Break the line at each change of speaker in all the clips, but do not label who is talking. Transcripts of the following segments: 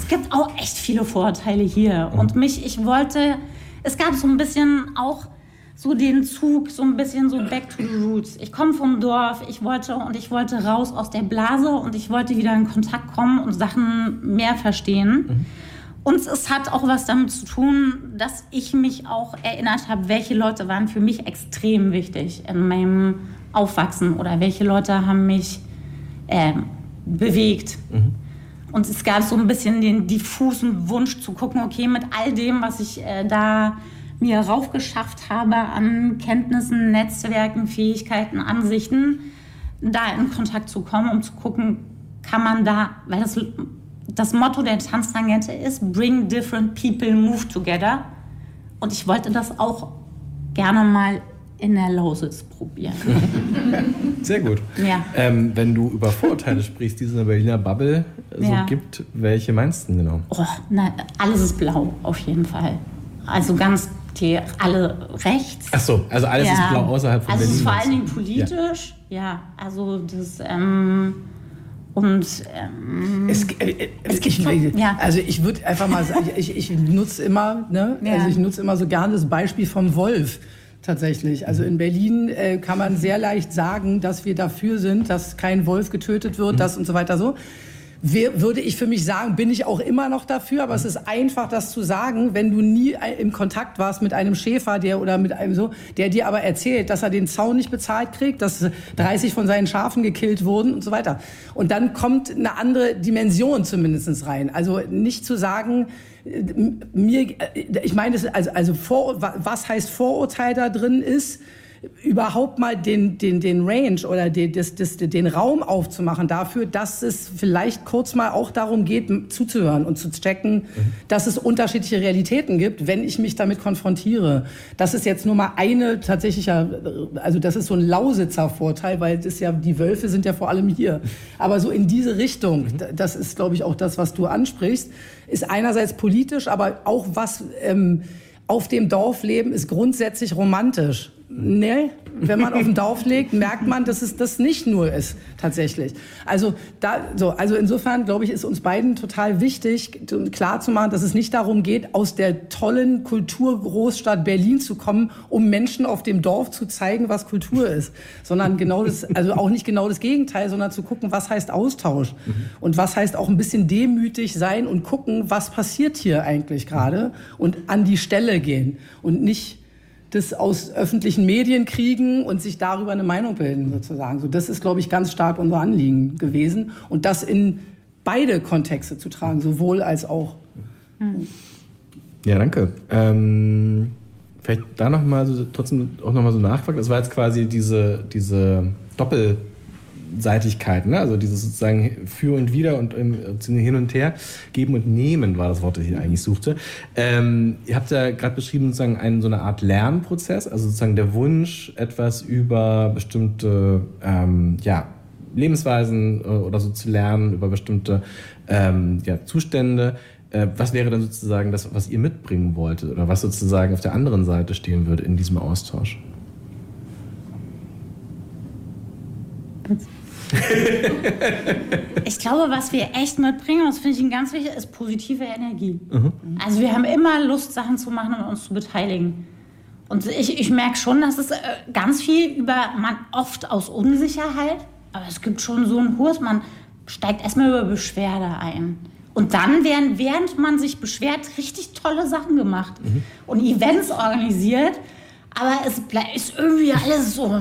gibt auch echt viele Vorurteile hier. Und es gab so ein bisschen auch so den Zug, so ein bisschen so back to the roots. Ich komme vom Dorf, ich wollte raus aus der Blase und ich wollte wieder in Kontakt kommen und Sachen mehr verstehen. Und es hat auch was damit zu tun, dass ich mich auch erinnert habe, welche Leute waren für mich extrem wichtig in meinem Aufwachsen oder welche Leute haben mich bewegt. Und es gab so ein bisschen den diffusen Wunsch zu gucken, okay, mit all dem, was ich da mir raufgeschafft habe an Kenntnissen, Netzwerken, Fähigkeiten, Ansichten, da in Kontakt zu kommen, um zu gucken, kann man da, weil das Motto der Tanztangente ist, bring different people, move together. Und ich wollte das auch gerne mal in der Lausitz probieren.
Sehr gut.
Ja.
Wenn du über Vorurteile sprichst, die es in der Berliner Bubble gibt, welche meinst du denn genau?
Alles ist blau, auf jeden Fall. Also alle rechts.
Ach so, also alles ist blau außerhalb von Berlin.
Also vor allen Dingen politisch, also das
Also ich würde einfach mal sagen, ich nutze immer, so gerne das Beispiel vom Wolf. Tatsächlich. Also in Berlin kann man sehr leicht sagen, dass wir dafür sind, dass kein Wolf getötet wird, das und so weiter so. Würde ich für mich sagen, bin ich auch immer noch dafür, aber es ist einfach, das zu sagen, wenn du nie im Kontakt warst mit einem Schäfer, der dir aber erzählt, dass er den Zaun nicht bezahlt kriegt, dass 30 von seinen Schafen gekillt wurden und so weiter. Und dann kommt eine andere Dimension zumindest rein. Also nicht zu sagen, ich meine, was heißt Vorurteil da drin ist, überhaupt mal den Range oder den Raum aufzumachen dafür, dass es vielleicht kurz mal auch darum geht, zuzuhören und zu checken, dass es unterschiedliche Realitäten gibt, wenn ich mich damit konfrontiere. Das ist jetzt nur mal eine tatsächliche, also das ist so ein Lausitzer Vorteil, weil die Wölfe sind ja vor allem hier. Aber so in diese Richtung, das ist, glaube ich, auch das, was du ansprichst, ist einerseits politisch, aber auch was auf dem Dorf leben, ist grundsätzlich romantisch. Nee, wenn man auf dem Dorf lebt, merkt man, dass es das nicht nur ist, tatsächlich. Also insofern, glaube ich, ist uns beiden total wichtig, klar zu machen, dass es nicht darum geht, aus der tollen Kulturgroßstadt Berlin zu kommen, um Menschen auf dem Dorf zu zeigen, was Kultur ist. Sondern auch nicht genau das Gegenteil, sondern zu gucken, was heißt Austausch. Und was heißt auch ein bisschen demütig sein und gucken, was passiert hier eigentlich gerade und an die Stelle gehen und nicht das aus öffentlichen Medien kriegen und sich darüber eine Meinung bilden, sozusagen. So, das ist, glaube ich, ganz stark unser Anliegen gewesen. Und das in beide Kontexte zu tragen, sowohl als auch.
Ja, danke. Vielleicht da nochmal trotzdem auch nochmal so nachfragen. Das war jetzt quasi diese Doppelseitigkeit, ne? Also dieses sozusagen für und wider und hin und her, geben und nehmen war das Wort, das ich eigentlich suchte. Ihr habt ja gerade beschrieben, sozusagen so eine Art Lernprozess, also sozusagen der Wunsch, etwas über bestimmte Lebensweisen oder so zu lernen, über bestimmte Zustände. Was wäre dann sozusagen das, was ihr mitbringen wolltet oder was sozusagen auf der anderen Seite stehen würde in diesem Austausch?
Ich glaube, was wir echt mitbringen, und das finde ich ganz wichtig, ist positive Energie. Also wir haben immer Lust, Sachen zu machen und uns zu beteiligen. Und ich merke schon, dass es ganz viel man oft aus Unsicherheit, aber es gibt schon so ein hohes, man steigt erstmal über Beschwerde ein. Und dann werden, während man sich beschwert, richtig tolle Sachen gemacht und Events organisiert. Aber es ist irgendwie alles so.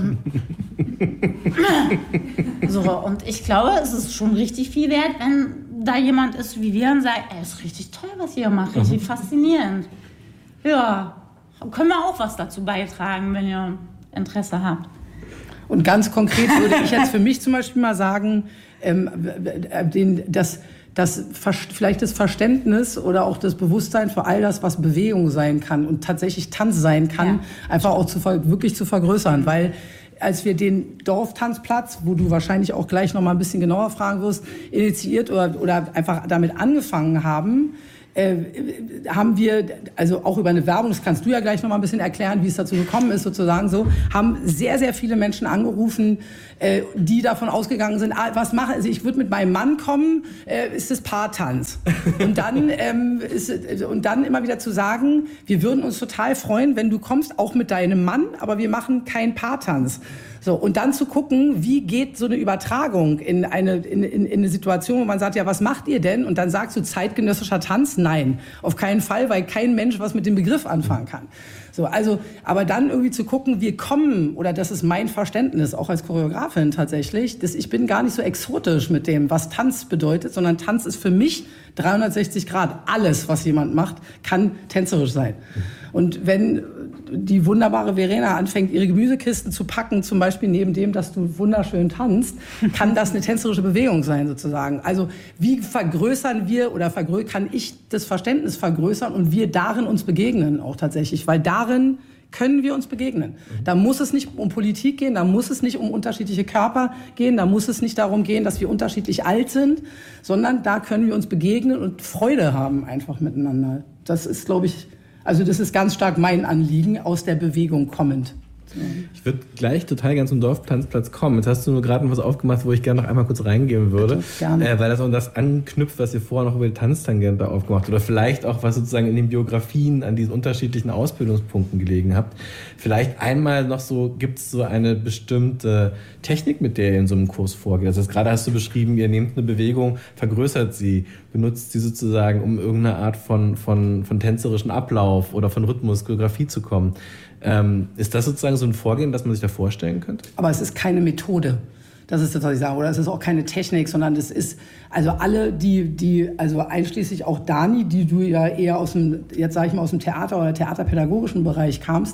Und ich glaube, es ist schon richtig viel wert, wenn da jemand ist wie wir und sagt, es ist richtig toll, was ihr macht, richtig faszinierend. Ja, können wir auch was dazu beitragen, wenn ihr Interesse habt.
Und ganz konkret würde ich jetzt für mich zum Beispiel mal sagen, vielleicht das Verständnis oder auch das Bewusstsein für all das, was Bewegung sein kann und tatsächlich Tanz sein kann, einfach auch wirklich zu vergrößern. Weil als wir den Dorftanzplatz, wo du wahrscheinlich auch gleich noch mal ein bisschen genauer fragen wirst, initiiert oder einfach damit angefangen haben, haben wir, also auch über eine Werbung, das kannst du ja gleich noch mal ein bisschen erklären, wie es dazu gekommen ist sozusagen so, haben sehr, sehr viele Menschen angerufen, die davon ausgegangen sind, was mache ich, also ich würde mit meinem Mann kommen, ist es Paartanz. Und dann, und dann immer wieder zu sagen, wir würden uns total freuen, wenn du kommst, auch mit deinem Mann, aber wir machen keinen Paartanz. So, und dann zu gucken, wie geht so eine Übertragung in eine Situation, wo man sagt, ja, was macht ihr denn? Und dann sagst du zeitgenössischer Tanz? Nein, auf keinen Fall, weil kein Mensch was mit dem Begriff anfangen kann. So, also, aber dann irgendwie zu gucken, wir kommen, oder das ist mein Verständnis, auch als Choreografin tatsächlich, dass ich bin gar nicht so exotisch mit dem, was Tanz bedeutet, sondern Tanz ist für mich 360 Grad. Alles, was jemand macht, kann tänzerisch sein. Und wenn die wunderbare Verena anfängt, ihre Gemüsekisten zu packen, zum Beispiel neben dem, dass du wunderschön tanzt, kann das eine tänzerische Bewegung sein sozusagen. Also wie vergrößern wir oder kann ich das Verständnis vergrößern und wir darin uns begegnen auch tatsächlich, weil darin können wir uns begegnen. Da muss es nicht um Politik gehen, da muss es nicht um unterschiedliche Körper gehen, da muss es nicht darum gehen, dass wir unterschiedlich alt sind, sondern da können wir uns begegnen und Freude haben einfach miteinander. Das ist, glaube ich, also das ist ganz stark mein Anliegen, aus der Bewegung kommend.
Ich würde gleich total gern zum Dorftanzplatz kommen. Jetzt hast du nur gerade noch was aufgemacht, wo ich gerne noch einmal kurz reingehen würde. Gerne. Weil das auch das anknüpft, was ihr vorher noch über die Tanztangente aufgemacht habt. Oder vielleicht auch, was sozusagen in den Biografien an diesen unterschiedlichen Ausbildungspunkten gelegen habt. Vielleicht einmal noch so, gibt es so eine bestimmte Technik, mit der ihr in so einem Kurs vorgeht? Also gerade hast du beschrieben, ihr nehmt eine Bewegung, vergrößert sie, benutzt sie sozusagen, um irgendeine Art von tänzerischen Ablauf oder von Rhythmus, Choreografie zu kommen. Ist das sozusagen so ein Vorgehen, das man sich da vorstellen könnte?
Aber es ist keine Methode. Das ist das, was ich sage. Oder es ist auch keine Technik, sondern es ist, also alle, also einschließlich auch Dani, die du ja eher aus dem, jetzt sage ich mal, aus dem Theater oder theaterpädagogischen Bereich kamst,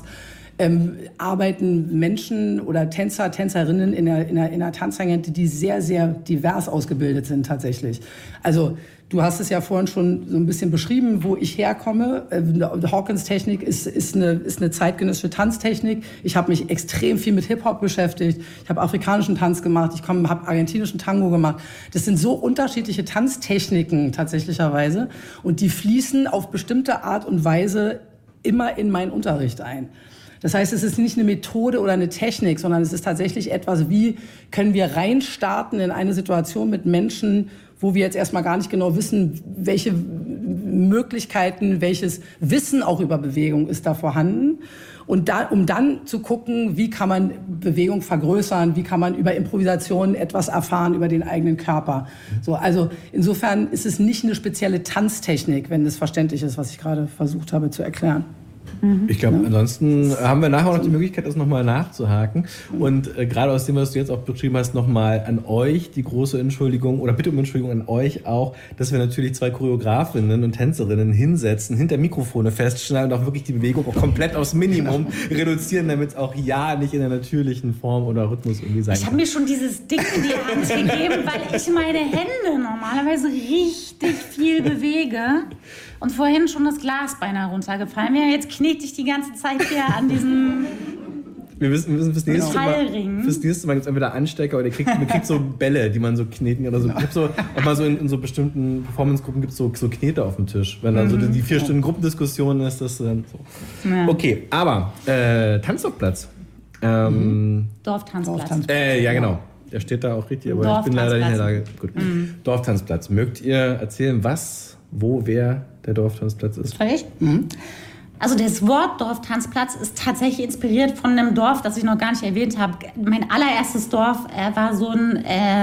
arbeiten Menschen oder Tänzer, Tänzerinnen in der Tanztangente, die sehr, sehr divers ausgebildet sind tatsächlich. Also du hast es ja vorhin schon so ein bisschen beschrieben, wo ich herkomme. Hawkins-Technik ist eine zeitgenössische Tanztechnik. Ich habe mich extrem viel mit Hip-Hop beschäftigt. Ich habe afrikanischen Tanz gemacht. Ich habe argentinischen Tango gemacht. Das sind so unterschiedliche Tanztechniken tatsächlicherweise. Und die fließen auf bestimmte Art und Weise immer in meinen Unterricht ein. Das heißt, es ist nicht eine Methode oder eine Technik, sondern es ist tatsächlich etwas, wie können wir reinstarten in eine Situation mit Menschen, wo wir jetzt erstmal gar nicht genau wissen, welche Möglichkeiten, welches Wissen auch über Bewegung ist da vorhanden. Und um dann zu gucken, wie kann man Bewegung vergrößern, wie kann man über Improvisation etwas erfahren über den eigenen Körper. So, also insofern ist es nicht eine spezielle Tanztechnik, wenn das verständlich ist, was ich gerade versucht habe zu erklären.
Ich glaube, ansonsten haben wir nachher noch die Möglichkeit, das nochmal nachzuhaken. Und gerade aus dem, was du jetzt auch beschrieben hast, nochmal an euch die große Entschuldigung oder bitte um Entschuldigung an euch auch, dass wir natürlich 2 Choreografinnen und Tänzerinnen hinsetzen, hinter Mikrofone festschneiden und auch wirklich die Bewegung auch komplett aufs Minimum reduzieren, damit es auch nicht in der natürlichen Form oder Rhythmus irgendwie sein kann.
Ich habe mir schon dieses Ding in die Hand gegeben, weil ich meine Hände normalerweise richtig viel bewege. Und vorhin schon das Glas beinahe runtergefallen wäre. Jetzt knete ich die ganze Zeit hier an diesem
wir müssen fürs nächste
Metallring.
Mal gibt es entweder Anstecker oder man kriegt so Bälle, die man so kneten oder so. Ich habe so, auch mal so in so bestimmten Performance-Gruppen gibt es so Knete auf dem Tisch. Wenn dann so die 4 Stunden Gruppendiskussion ist, das dann so. Ja. Okay, aber Tanzdorfplatz.
Dorftanzplatz.
Ja, genau. Der steht da auch richtig, aber ich bin leider nicht in der Lage. Gut. Dorftanzplatz. Mögt ihr erzählen, wer der Dorftanzplatz ist?
Also das Wort Dorftanzplatz ist tatsächlich inspiriert von einem Dorf, das ich noch gar nicht erwähnt habe. Mein allererstes Dorf war so ein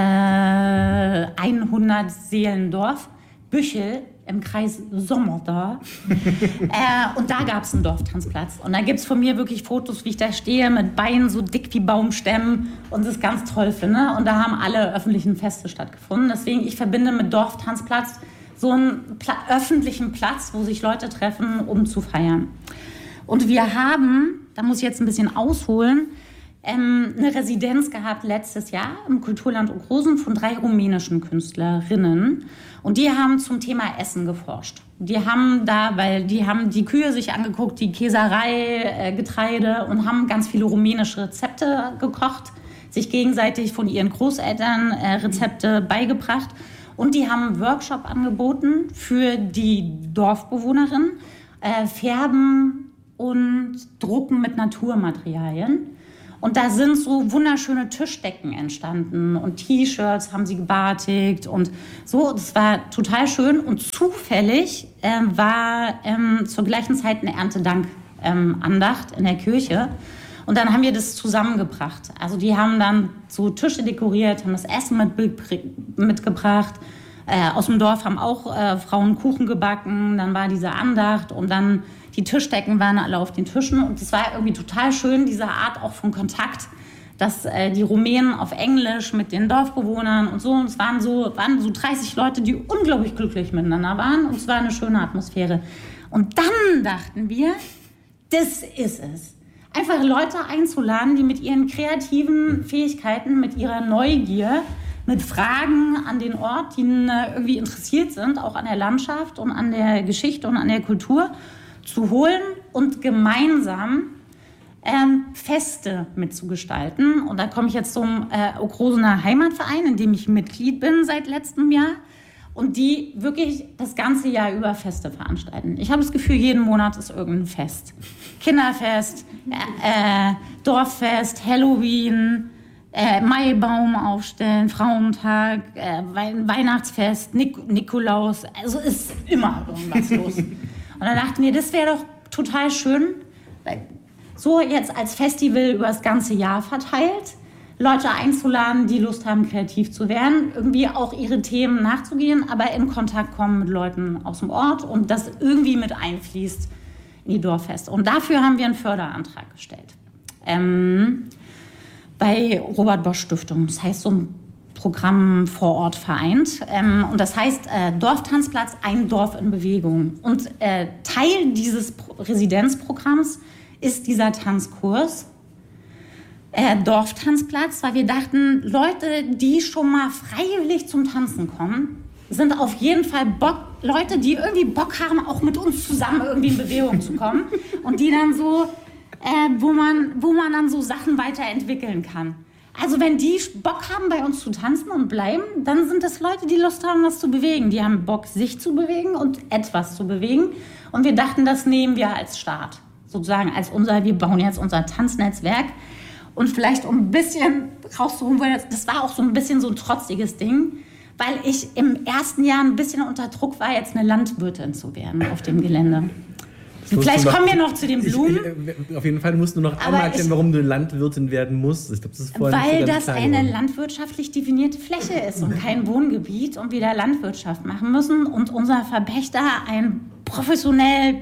100-Seelendorf, Büchel im Kreis Sommerda. Und da gab es einen Dorftanzplatz. Und da gibt es von mir wirklich Fotos, wie ich da stehe, mit Beinen so dick wie Baumstämmen und das ganz toll finde. Und da haben alle öffentlichen Feste stattgefunden. Deswegen, ich verbinde mit Dorftanzplatz so einen öffentlichen Platz, wo sich Leute treffen, um zu feiern. Und wir haben, da muss ich jetzt ein bisschen ausholen, eine Residenz gehabt letztes Jahr im Kulturland Ogrosen von 3 rumänischen Künstlerinnen. Und die haben zum Thema Essen geforscht. Die haben die Kühe sich angeguckt, die Käserei, Getreide und haben ganz viele rumänische Rezepte gekocht, sich gegenseitig von ihren Großeltern Rezepte beigebracht. Und die haben einen Workshop angeboten für die Dorfbewohnerinnen, Färben und Drucken mit Naturmaterialien. Und da sind so wunderschöne Tischdecken entstanden und T-Shirts haben sie gebartigt und so. Das war total schön. Und zufällig war zur gleichen Zeit eine Erntedank-Andacht in der Kirche. Und dann haben wir das zusammengebracht. Also die haben dann so Tische dekoriert, haben das Essen mitgebracht. Aus dem Dorf haben auch Frauen Kuchen gebacken. Dann war diese Andacht und dann die Tischdecken waren alle auf den Tischen. Und es war irgendwie total schön, diese Art auch von Kontakt, dass die Rumänen auf Englisch mit den Dorfbewohnern und so. Und es waren so 30 Leute, die unglaublich glücklich miteinander waren. Und es war eine schöne Atmosphäre. Und dann dachten wir, das ist es. Einfach Leute einzuladen, die mit ihren kreativen Fähigkeiten, mit ihrer Neugier, mit Fragen an den Ort, die irgendwie interessiert sind, auch an der Landschaft und an der Geschichte und an der Kultur, zu holen und gemeinsam Feste mitzugestalten. Und da komme ich jetzt zum Okrosener Heimatverein, in dem ich Mitglied bin seit letztem Jahr. Und die wirklich das ganze Jahr über Feste veranstalten. Ich habe das Gefühl, jeden Monat ist irgendein Fest. Kinderfest, Dorffest, Halloween, Maibaum aufstellen, Frauentag, Weihnachtsfest, Nikolaus. Also ist immer irgendwas los. Und dann dachten wir, das wäre doch total schön, so jetzt als Festival über das ganze Jahr verteilt, Leute einzuladen, die Lust haben, kreativ zu werden, irgendwie auch ihre Themen nachzugehen, aber in Kontakt kommen mit Leuten aus dem Ort und das irgendwie mit einfließt in die Dorffeste. Und dafür haben wir einen Förderantrag gestellt. Bei Robert Bosch Stiftung. Das heißt, so ein Programm vor Ort vereint. Und das heißt, Dorftanzplatz, ein Dorf in Bewegung. Und Teil dieses Residenzprogramms ist dieser Tanzkurs. Dorftanzplatz, weil wir dachten, Leute, die schon mal freiwillig zum Tanzen kommen, sind auf jeden Fall Leute, die irgendwie Bock haben, auch mit uns zusammen irgendwie in Bewegung zu kommen und die dann so, wo man dann so Sachen weiterentwickeln kann. Also wenn die Bock haben, bei uns zu tanzen und bleiben, dann sind das Leute, die Lust haben, was zu bewegen. Die haben Bock, sich zu bewegen und etwas zu bewegen. Und wir dachten, das nehmen wir als Start, sozusagen wir bauen jetzt unser Tanznetzwerk. Und vielleicht um ein bisschen rauszuholen, das war auch so ein bisschen so ein trotziges Ding, weil ich im ersten Jahr ein bisschen unter Druck war, jetzt eine Landwirtin zu werden auf dem Gelände. Vielleicht kommen wir noch zu den Blumen.
Auf jeden Fall musst du noch einmal erklären, warum du Landwirtin werden musst. Ich glaub, das ist
weil das eine landwirtschaftlich definierte Fläche ist und kein Wohngebiet und wir da Landwirtschaft machen müssen. Und unser Verpächter ein professionell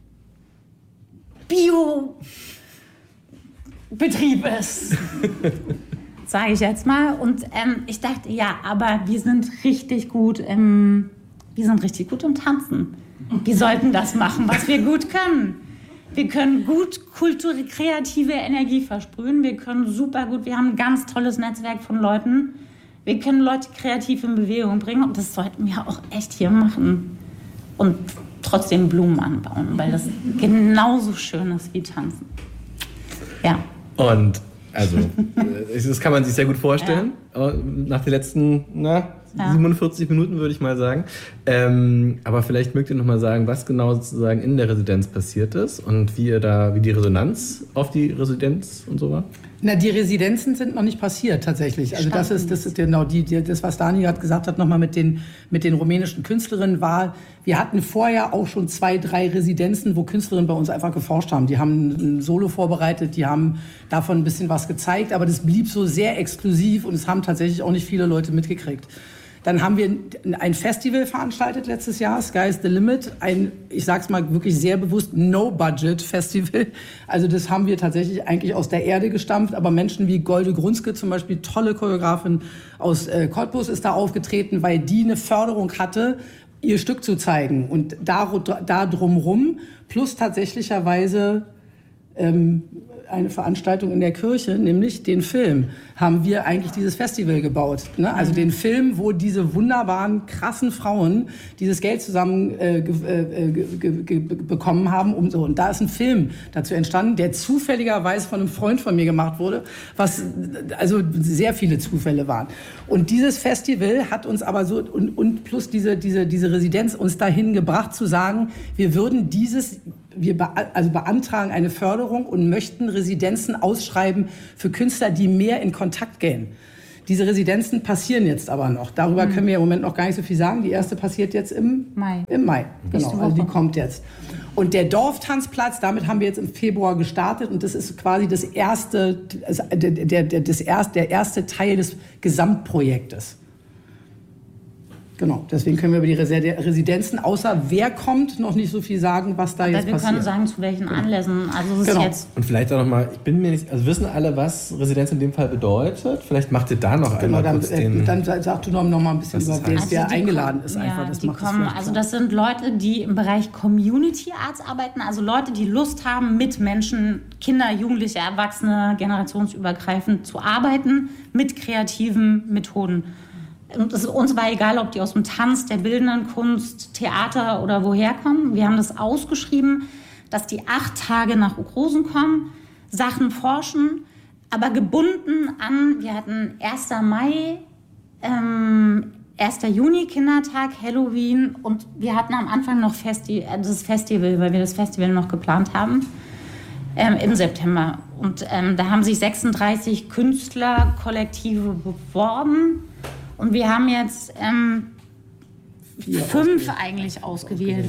Bio-Betrieb ist. Sage ich jetzt mal. Und ich dachte, ja, aber wir sind richtig gut im Tanzen. Wir sollten das machen, was wir gut können. Wir können gut kreative Energie versprühen. Wir haben ein ganz tolles Netzwerk von Leuten. Wir können Leute kreativ in Bewegung bringen und das sollten wir auch echt hier machen. Und trotzdem Blumen anbauen, weil das genauso schön ist wie tanzen. Ja.
Und also, das kann man sich sehr gut vorstellen. Ja. Nach den letzten 47 Minuten würde ich mal sagen. Aber vielleicht mögt ihr noch mal sagen, was genau sozusagen in der Residenz passiert ist und wie die Resonanz auf die Residenz und so war.
Na, die Residenzen sind noch nicht passiert tatsächlich. Also das ist genau das, was Dani gerade gesagt hat, nochmal mit den rumänischen Künstlerinnen war. Wir hatten vorher auch schon 2, 3 Residenzen, wo Künstlerinnen bei uns einfach geforscht haben. Die haben ein Solo vorbereitet, die haben davon ein bisschen was gezeigt, aber das blieb so sehr exklusiv und es haben tatsächlich auch nicht viele Leute mitgekriegt. Dann haben wir ein Festival veranstaltet letztes Jahr, Sky's the Limit, ich sag's mal wirklich sehr bewusst, No-Budget-Festival. Also das haben wir tatsächlich eigentlich aus der Erde gestampft, aber Menschen wie Golde Grunske zum Beispiel, tolle Choreografin aus Cottbus, ist da aufgetreten, weil die eine Förderung hatte, ihr Stück zu zeigen. Und da drumrum, plus tatsächlicherweise eine Veranstaltung in der Kirche, nämlich den Film, haben wir eigentlich dieses Festival gebaut. Ne? Also den Film, wo diese wunderbaren, krassen Frauen dieses Geld zusammen bekommen haben. Und da ist ein Film dazu entstanden, der zufälligerweise von einem Freund von mir gemacht wurde, was also sehr viele Zufälle waren. Und dieses Festival hat uns aber so, und plus diese Residenz uns dahin gebracht zu sagen, wir würden wir beantragen eine Förderung und möchten Residenzen ausschreiben für Künstler, die mehr in Kontakt gehen. Diese Residenzen passieren jetzt aber noch. Darüber können wir im Moment noch gar nicht so viel sagen. Die erste passiert jetzt im Mai. Genau, also die kommt jetzt. Und der Dorftanzplatz, damit haben wir jetzt im Februar gestartet und das ist quasi der erste Teil des Gesamtprojektes. Genau, deswegen können wir über die Residenzen, außer wer kommt, noch nicht so viel sagen, was da jetzt passiert.
Wir können sagen, zu welchen Anlässen. Also es ist jetzt.
Und vielleicht auch nochmal, ich bin mir nicht, also wissen alle, was Residenz in dem Fall bedeutet? Vielleicht macht ihr da noch einmal kurz den...
Dann sag du noch mal ein bisschen über wer eingeladen ist. Einfach. Das
das sind Leute, die im Bereich Community Arts arbeiten, also Leute, die Lust haben, mit Menschen, Kinder, Jugendliche, Erwachsene, generationsübergreifend zu arbeiten, mit kreativen Methoden. Und uns war egal, ob die aus dem Tanz, der bildenden Kunst, Theater oder woher kommen. Wir haben das ausgeschrieben, dass die 8 Tage nach Ukrosen kommen, Sachen forschen, aber gebunden an, wir hatten 1. Mai, 1. Juni Kindertag, Halloween und wir hatten am Anfang noch das Festival, weil wir das Festival noch geplant haben, im September. Und da haben sich 36 Künstlerkollektive beworben. Und wir haben jetzt 5 eigentlich ausgewählt,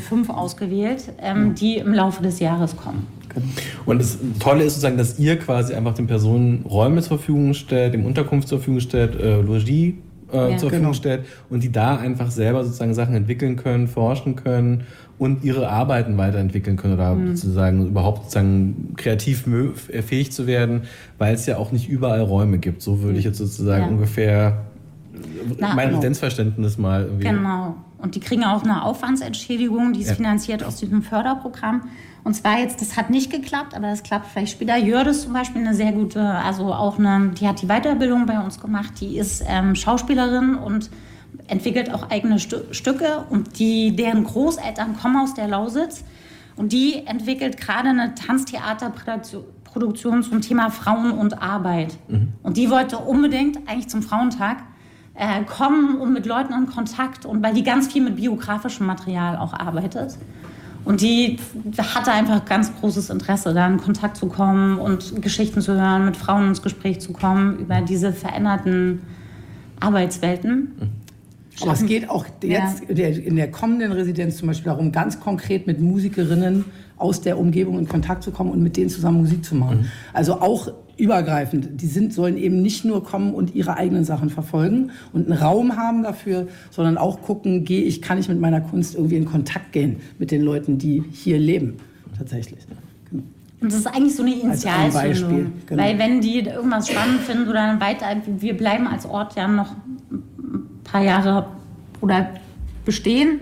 die im Laufe des Jahres kommen.
Und das Tolle ist sozusagen, dass ihr quasi einfach den Personen Räume zur Verfügung stellt, dem Unterkunft zur Verfügung stellt, Logis zur Verfügung stellt und die da einfach selber sozusagen Sachen entwickeln können, forschen können und ihre Arbeiten weiterentwickeln können oder sozusagen überhaupt sozusagen kreativ fähig zu werden, weil es ja auch nicht überall Räume gibt. So würde ich jetzt sozusagen ungefähr mein Residenzverständnis mal irgendwie.
Genau. Und die kriegen auch eine Aufwandsentschädigung, die ist finanziert aus diesem Förderprogramm. Und zwar jetzt, das hat nicht geklappt, aber das klappt vielleicht später. Jördis zum Beispiel eine sehr gute, die hat die Weiterbildung bei uns gemacht, die ist Schauspielerin und entwickelt auch eigene Stücke und deren Großeltern kommen aus der Lausitz und die entwickelt gerade eine Tanztheaterproduktion zum Thema Frauen und Arbeit. Und die wollte unbedingt eigentlich zum Frauentag kommen und mit Leuten in Kontakt und weil die ganz viel mit biografischem Material auch arbeitet. Und die hatte einfach ganz großes Interesse, da in Kontakt zu kommen und Geschichten zu hören, mit Frauen ins Gespräch zu kommen über diese veränderten Arbeitswelten.
Aber es geht auch jetzt in der kommenden Residenz zum Beispiel darum, ganz konkret mit Musikerinnen aus der Umgebung in Kontakt zu kommen und mit denen zusammen Musik zu machen. Also auch übergreifend. Die sollen eben nicht nur kommen und ihre eigenen Sachen verfolgen und einen Raum haben dafür, sondern auch gucken, kann ich mit meiner Kunst irgendwie in Kontakt gehen mit den Leuten, die hier leben, tatsächlich. Genau.
Und das ist eigentlich so eine Initialzündung.
Genau.
Weil wenn die irgendwas spannend finden oder dann weiter, wir bleiben als Ort ja noch ein paar Jahre oder bestehen,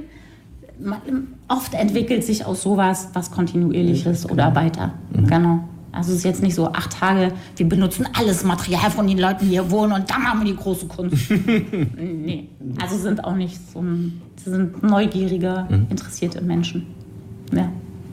oft entwickelt sich aus sowas was Kontinuierliches oder weiter. Genau. Also es ist jetzt nicht so 8 Tage, wir benutzen alles Material von den Leuten, die hier wohnen und dann haben wir die große Kunst. Nee, also sind auch nicht so, sie sind neugierige, interessierte Menschen. Ja.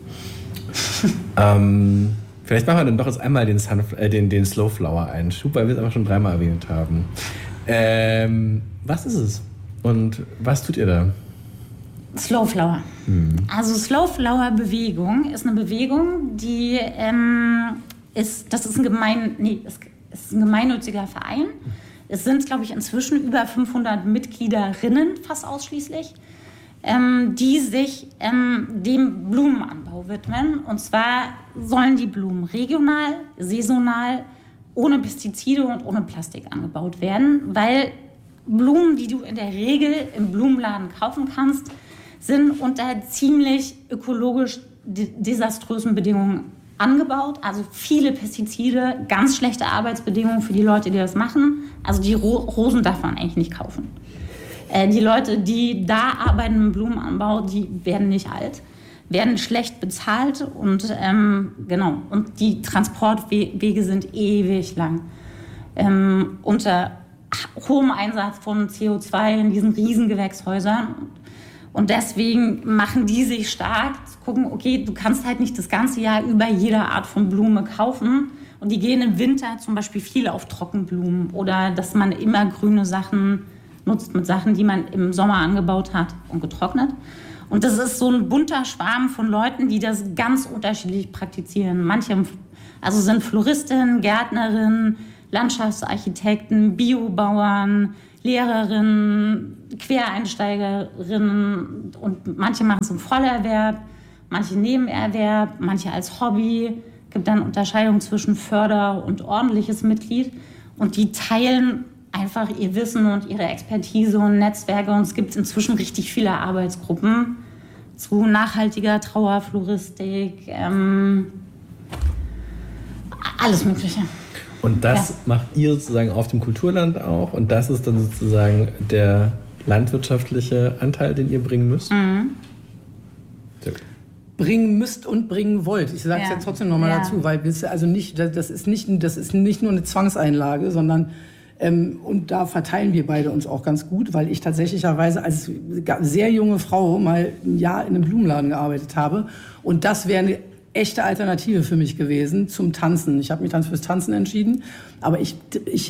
Vielleicht machen wir dann doch jetzt einmal den Slow Flower Einschub, weil wir es aber schon 3-mal erwähnt haben. Was ist es und was tut ihr da?
Slow Flower. Also Slow Flower Bewegung ist eine Bewegung, die ist ein gemeinnütziger Verein. Es sind, glaube ich, inzwischen über 500 Mitgliederinnen, fast ausschließlich, die sich dem Blumenanbau widmen. Und zwar sollen die Blumen regional, saisonal, ohne Pestizide und ohne Plastik angebaut werden, weil Blumen, die du in der Regel im Blumenladen kaufen kannst, sind unter ziemlich ökologisch desaströsen Bedingungen angebaut. Also viele Pestizide, ganz schlechte Arbeitsbedingungen für die Leute, die das machen. Also die Rosen darf man eigentlich nicht kaufen. Die Leute, die da arbeiten im Blumenanbau, die werden nicht alt. werden schlecht bezahlt und genau, und die Transportwege sind ewig lang. Unter hohem Einsatz von CO2 in diesen Riesengewächshäusern. Und deswegen machen die sich stark, zu gucken, okay, du kannst halt nicht das ganze Jahr über jede Art von Blume kaufen. Und die gehen im Winter zum Beispiel viel auf Trockenblumen oder dass man immer grüne Sachen nutzt mit Sachen, die man im Sommer angebaut hat und getrocknet. Und das ist so ein bunter Schwarm von Leuten, die das ganz unterschiedlich praktizieren. Manche sind Floristinnen, Gärtnerinnen, Landschaftsarchitekten, Biobauern, Lehrerinnen, Quereinsteigerinnen und manche machen es im Vollerwerb, manche Nebenerwerb, manche als Hobby. Es gibt dann Unterscheidungen zwischen Förder- und ordentliches Mitglied und die teilen einfach ihr Wissen und ihre Expertise und Netzwerke und es gibt inzwischen richtig viele Arbeitsgruppen zu nachhaltiger Trauerfloristik, alles Mögliche.
Und das macht ihr sozusagen auf dem Kulturland auch und das ist dann sozusagen der landwirtschaftliche Anteil, den ihr bringen müsst?
Mhm.
Bringen müsst und bringen wollt. Ich sage es jetzt trotzdem nochmal dazu, weil das ist nicht nur eine Zwangseinlage, sondern und da verteilen wir beide uns auch ganz gut, weil ich tatsächlicherweise als sehr junge Frau mal ein Jahr in einem Blumenladen gearbeitet habe und das wäre eine echte Alternative für mich gewesen zum Tanzen. Ich habe mich dann fürs Tanzen entschieden, aber ich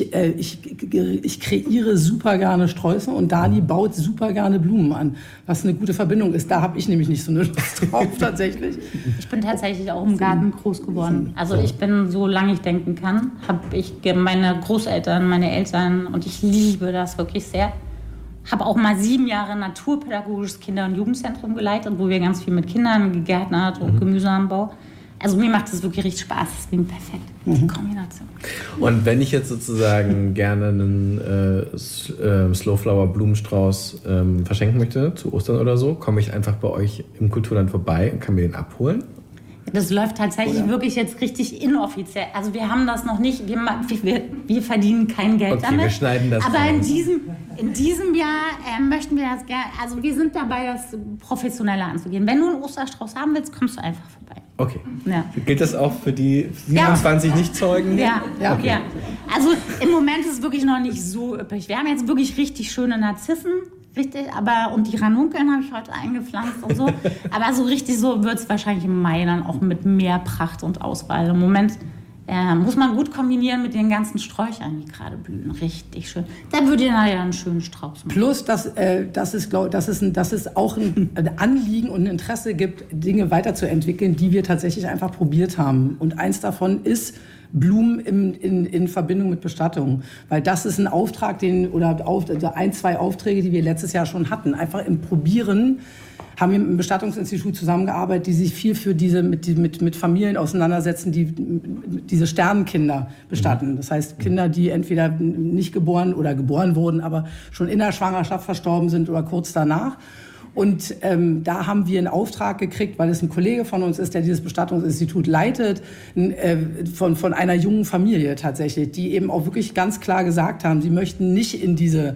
kreiere super gerne Sträuße und Dani baut super gerne Blumen an, was eine gute Verbindung ist. Da habe ich nämlich nicht so eine Lust drauf tatsächlich.
Ich bin tatsächlich auch im Garten groß geworden. Also ich bin, solange ich denken kann, habe ich meine Großeltern, meine Eltern und ich liebe das wirklich sehr. Habe auch mal 7 Jahre naturpädagogisches Kinder- und Jugendzentrum geleitet, wo wir ganz viel mit Kindern gegärtnert und Gemüseanbau. Also mir macht das wirklich richtig Spaß, deswegen perfekt, die Kombination.
Und wenn ich jetzt sozusagen gerne einen Slowflower Blumenstrauß verschenken möchte, zu Ostern oder so, komme ich einfach bei euch im Kulturland vorbei und kann mir den abholen?
Das läuft tatsächlich wirklich jetzt richtig inoffiziell. Also wir haben das noch nicht, wir verdienen kein Geld damit.
Wir schneiden das.
Aber in diesem Jahr möchten wir das gerne, also wir sind dabei, das professioneller anzugehen. Wenn du einen Osterstrauß haben willst, kommst du einfach vorbei.
Okay.
Ja.
Gilt das auch für die 27 Nichtzeugen?
Ja.
Okay.
Ja. Also im Moment ist es wirklich noch nicht so üppig. Wir haben jetzt wirklich richtig schöne Narzissen. Richtig, und die Ranunkeln habe ich heute eingepflanzt und so. Aber so richtig so wird es wahrscheinlich im Mai dann auch mit mehr Pracht und Auswahl. Im Moment muss man gut kombinieren mit den ganzen Sträuchern, die gerade blühen. Richtig schön. Da würde ihr nachher einen schönen Strauß machen.
Plus, dass es auch ein Anliegen und ein Interesse gibt, Dinge weiterzuentwickeln, die wir tatsächlich einfach probiert haben. Und eins davon ist Blumen in Verbindung mit Bestattung. Weil das ist ein Auftrag, ein, 2 Aufträge, die wir letztes Jahr schon hatten. Einfach im Probieren haben wir mit dem Bestattungsinstitut zusammengearbeitet, die sich viel für mit Familien auseinandersetzen, die diese Sternenkinder bestatten. Das heißt, Kinder, die entweder nicht geboren oder geboren wurden, aber schon in der Schwangerschaft verstorben sind oder kurz danach. Und da haben wir einen Auftrag gekriegt, weil es ein Kollege von uns ist, der dieses Bestattungsinstitut leitet, von einer jungen Familie tatsächlich, die eben auch wirklich ganz klar gesagt haben, sie möchten nicht in diese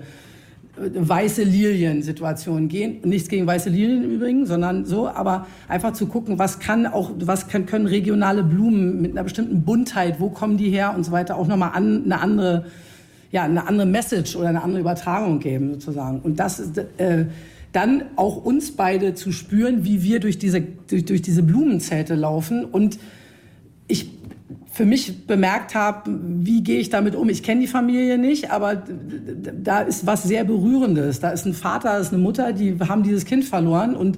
weiße Lilien-Situation gehen. Nichts gegen weiße Lilien im Übrigen, sondern so, aber einfach zu gucken, was können regionale Blumen mit einer bestimmten Buntheit, wo kommen die her und so weiter, auch nochmal eine andere Message oder eine andere Übertragung geben sozusagen. Und das ist dann auch uns beide zu spüren, wie wir durch diese Blumenzelte laufen und ich für mich bemerkt habe, wie gehe ich damit um. Ich kenne die Familie nicht, aber da ist was sehr Berührendes. Da ist ein Vater, da ist eine Mutter, die haben dieses Kind verloren und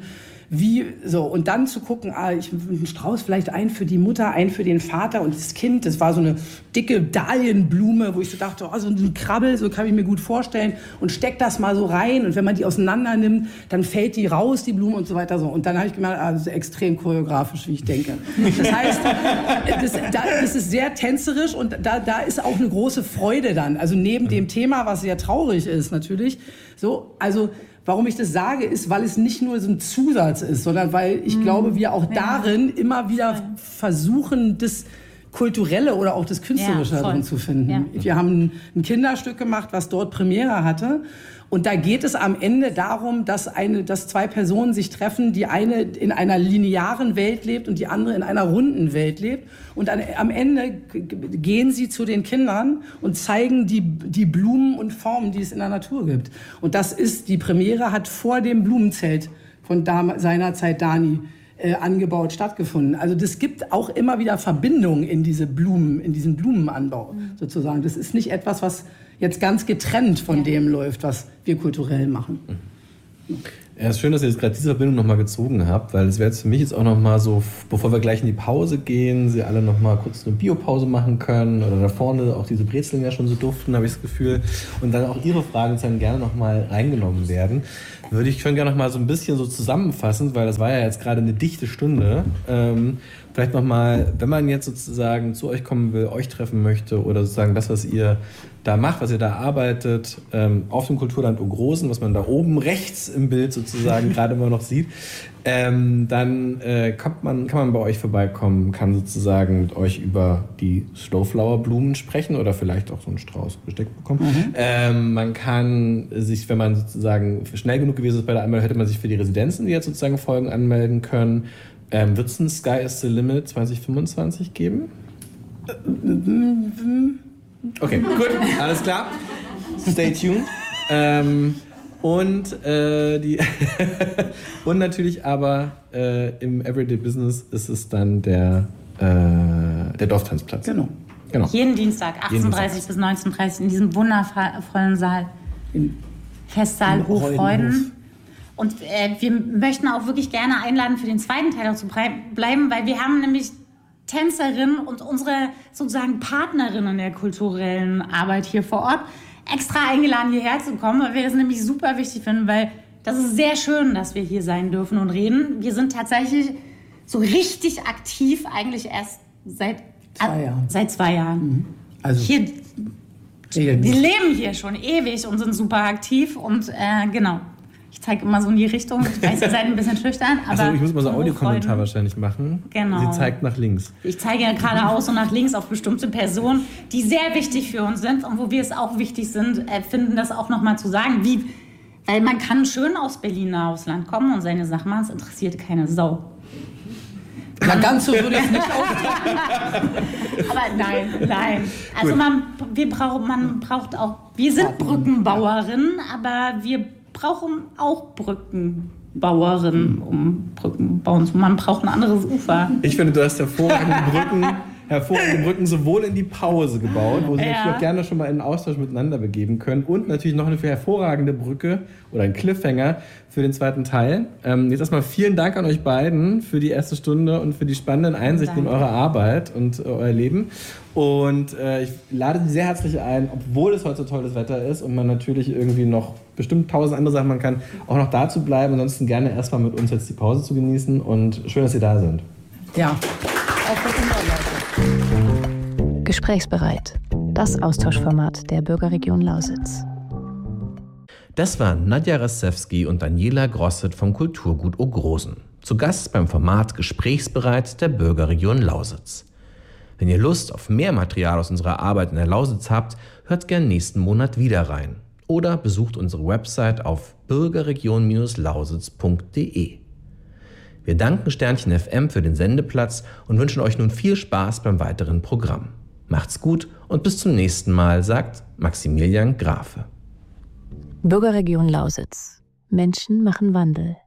und dann zu gucken, einen Strauß vielleicht einen für die Mutter, einen für den Vater und das Kind, das war so eine dicke Dahlienblume, wo ich so dachte, so ein Krabbel, so kann ich mir gut vorstellen und steck das mal so rein und wenn man die auseinander nimmt, dann fällt die raus, die Blume und so weiter so. Und dann habe ich gemerkt, das ist extrem choreografisch, wie ich denke. Das heißt, das ist sehr tänzerisch und da ist auch eine große Freude dann. Also neben dem Thema, was sehr traurig ist natürlich, so, also warum ich das sage, ist, weil es nicht nur so ein Zusatz ist, sondern weil ich glaube, wir auch darin immer wieder versuchen, Kulturelle oder auch das Künstlerische darin zu finden. Ja. Wir haben ein Kinderstück gemacht, was dort Premiere hatte. Und da geht es am Ende darum, dass zwei Personen sich treffen, die eine in einer linearen Welt lebt und die andere in einer runden Welt lebt. Und am Ende gehen sie zu den Kindern und zeigen die Blumen und Formen, die es in der Natur gibt. Und die Premiere hat vor dem Blumenzelt von seinerzeit Dani angebaut stattgefunden. Also das gibt auch immer wieder Verbindungen in diesen Blumenanbau sozusagen. Das ist nicht etwas, was jetzt ganz getrennt von dem läuft, was wir kulturell machen.
Ja, es ist schön, dass ihr jetzt gerade diese Verbindung nochmal gezogen habt, weil es wäre jetzt für mich jetzt auch nochmal so, bevor wir gleich in die Pause gehen, sie alle nochmal kurz eine Biopause machen können oder da vorne auch diese Brezeln ja schon so duften, habe ich das Gefühl, und dann auch Ihre Fragen dann gerne nochmal reingenommen werden. Würde ich schon gerne nochmal so ein bisschen so zusammenfassen, weil das war ja jetzt gerade eine dichte Stunde. Vielleicht nochmal, wenn man jetzt sozusagen zu euch kommen will, euch treffen möchte oder sozusagen das, was ihr da macht, was ihr da arbeitet, auf dem Kulturland Ogrosen, was man da oben rechts im Bild sozusagen gerade immer noch sieht, dann kann man bei euch vorbeikommen, kann sozusagen mit euch über die Slowflower-Blumen sprechen oder vielleicht auch so einen Strauß Besteck bekommen. Man kann sich, wenn man sozusagen schnell genug gewesen ist bei der Anmeldung, hätte man sich für die Residenzen, die jetzt sozusagen folgen, anmelden können. Wird es ein Sky is the Limit 2025 geben? Okay, gut, alles klar. Stay tuned. Und natürlich aber im Everyday Business ist es dann der Dorftanzplatz.
Genau.
Jeden Dienstag, 18:30 bis 19:30 in diesem wundervollen Saal. Festsaal Hochfreuden. Und wir möchten auch wirklich gerne einladen, für den zweiten Teil auch zu bleiben, weil wir haben nämlich Tänzerinnen und unsere sozusagen Partnerinnen der kulturellen Arbeit hier vor Ort extra eingeladen, hierher zu kommen, weil wir das nämlich super wichtig finden, weil das ist sehr schön, dass wir hier sein dürfen und reden. Wir sind tatsächlich so richtig aktiv eigentlich erst seit 2 Jahren. Also hier, wir leben hier schon ewig und sind super aktiv und genau. Ich zeige immer so in die Richtung. Ich weiß, ihr seid ein bisschen schüchtern, aber...
Also ich muss mal so einen Audiokommentar wahrscheinlich machen.
Genau.
Sie zeigt nach links.
Ich zeige ja geradeaus und nach links auf bestimmte Personen, die sehr wichtig für uns sind und wo wir es auch wichtig finden, das auch nochmal zu sagen. Weil man kann schön aus Berliner Ausland kommen und seine Sachen machen, es interessiert keine Sau.
Na, ganz so würde ich nicht ausdrücken.
Aber nein. Also man braucht auch... Wir sind Brückenbauerinnen, aber wir brauchen auch Brückenbauerinnen, um Brücken bauen zu. Man braucht ein anderes Ufer.
Ich finde, du hast hervorragende Brücken sowohl in die Pause gebaut, wo Sie sich auch gerne schon mal in den Austausch miteinander begeben können, und natürlich noch eine hervorragende Brücke oder ein Cliffhanger für den zweiten Teil. Jetzt erstmal vielen Dank an euch beiden für die erste Stunde und für die spannenden Einsichten in eure Arbeit und euer Leben. Und ich lade Sie sehr herzlich ein, obwohl es heute so tolles Wetter ist und man natürlich irgendwie noch bestimmt 1000 andere Sachen machen kann, auch noch da zu bleiben. Ansonsten gerne erstmal mit uns jetzt die Pause zu genießen und schön, dass Sie da sind.
Ja, auch für unserer Seite.
Gesprächsbereit. Das Austauschformat der Bürgerregion Lausitz.
Das waren Nadja Rassewski und Daniela Grosset vom Kulturgut Ogrosen. Zu Gast beim Format Gesprächsbereit der Bürgerregion Lausitz. Wenn ihr Lust auf mehr Material aus unserer Arbeit in der Lausitz habt, hört gern nächsten Monat wieder rein. Oder besucht unsere Website auf bürgerregion-lausitz.de. Wir danken Sternchen FM für den Sendeplatz und wünschen euch nun viel Spaß beim weiteren Programm. Macht's gut und bis zum nächsten Mal, sagt Maximilian Grafe.
Bürgerregion Lausitz. Menschen machen Wandel.